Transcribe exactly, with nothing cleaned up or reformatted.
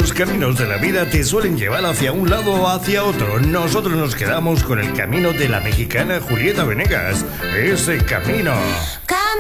Los caminos de la vida te suelen llevar hacia un lado o hacia otro. Nosotros nos quedamos con el camino de la mexicana Julieta Venegas. Ese camino.